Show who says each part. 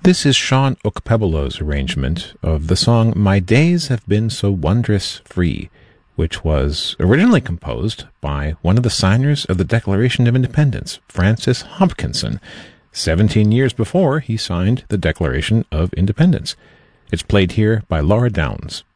Speaker 1: This is Sean Okpebolo's arrangement of the song My Days Have Been So Wondrous Free, which was originally composed by one of the signers of the Declaration of Independence, Francis Hopkinson, 17 years before he signed the Declaration of Independence. It's played here by Laura Downs.